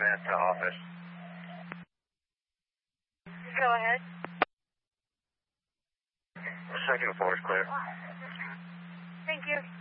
Matt to office. Go ahead. Second floor is clear. Thank you.